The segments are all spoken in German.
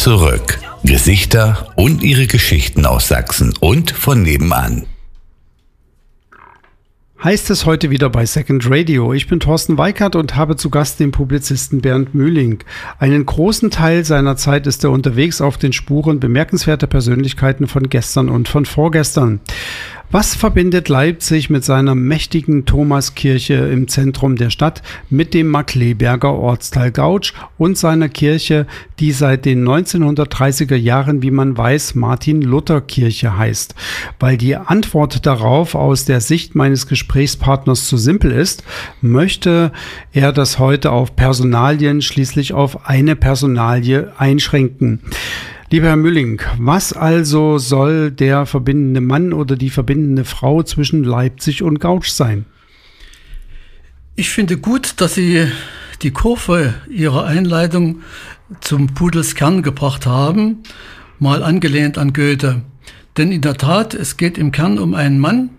zurück. Gesichter und ihre Geschichten aus Sachsen und von nebenan. Heißt es heute wieder bei Second Radio. Ich bin Thorsten Weikert und habe zu Gast den Publizisten Bernd Mühling. Einen großen Teil seiner Zeit ist er unterwegs auf den Spuren bemerkenswerter Persönlichkeiten von gestern und von vorgestern. Was verbindet Leipzig mit seiner mächtigen Thomaskirche im Zentrum der Stadt mit dem Markkleeberger Ortsteil Gautsch und seiner Kirche, die seit den 1930er Jahren, wie man weiß, Martin-Luther-Kirche heißt? Weil die Antwort darauf aus der Sicht meines Gesprächspartners zu simpel ist, möchte er das heute auf Personalien, schließlich auf eine Personalie einschränken. Lieber Herr Mühling, was also soll der verbindende Mann oder die verbindende Frau zwischen Leipzig und Gautsch sein? Ich finde gut, dass Sie die Kurve Ihrer Einleitung zum Pudelskern gebracht haben, mal angelehnt an Goethe. Denn in der Tat, es geht im Kern um einen Mann,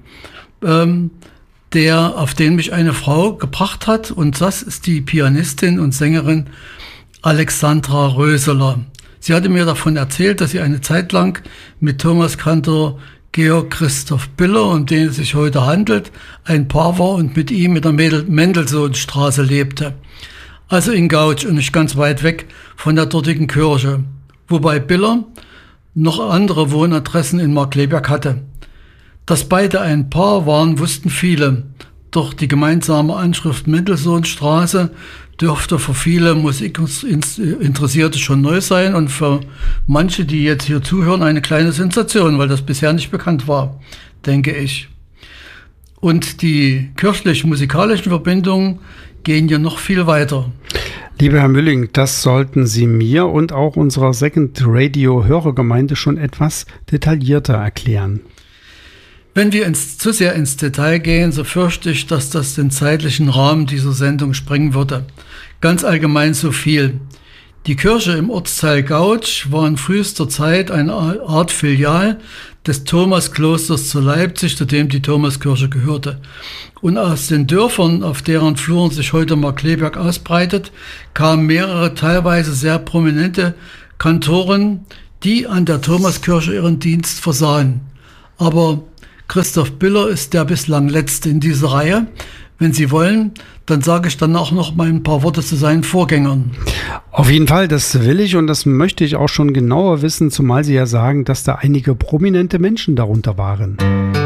auf den mich eine Frau gebracht hat, und das ist die Pianistin und Sängerin Alexandra Röseler. Sie hatte mir davon erzählt, dass sie eine Zeit lang mit Thomaskantor Georg Christoph Biller, um den es sich heute handelt, ein Paar war und mit ihm in der Mendelssohnstraße lebte. Also in Gautsch und nicht ganz weit weg von der dortigen Kirche. Wobei Biller noch andere Wohnadressen in Markkleeberg hatte. Dass beide ein Paar waren, wussten viele. Doch die gemeinsame Anschrift Mendelssohnstraße dürfte für viele Musikinteressierte schon neu sein und für manche, die jetzt hier zuhören, eine kleine Sensation, weil das bisher nicht bekannt war, denke ich. Und die kirchlich-musikalischen Verbindungen gehen ja noch viel weiter. Lieber Herr Mühling, das sollten Sie mir und auch unserer Second Radio Hörergemeinde schon etwas detaillierter erklären. Wenn wir zu sehr ins Detail gehen, so fürchte ich, dass das den zeitlichen Rahmen dieser Sendung sprengen würde. Ganz allgemein so viel. Die Kirche im Ortsteil Gautsch war in frühester Zeit eine Art Filial des Thomasklosters zu Leipzig, zu dem die Thomaskirche gehörte. Und aus den Dörfern, auf deren Fluren sich heute Markkleeberg ausbreitet, kamen mehrere teilweise sehr prominente Kantoren, die an der Thomaskirche ihren Dienst versahen. Aber Christoph Biller ist der bislang letzte in dieser Reihe. Wenn Sie wollen, dann sage ich danach noch mal ein paar Worte zu seinen Vorgängern. Auf jeden Fall, das will ich und das möchte ich auch schon genauer wissen, zumal Sie ja sagen, dass da einige prominente Menschen darunter waren.